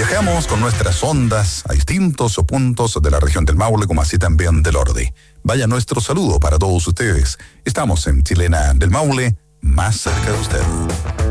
Viajamos con nuestras ondas a distintos puntos de la región del Maule, como así también del Ordi. Vaya nuestro saludo para todos ustedes. Estamos en Chilena del Maule, más cerca de usted.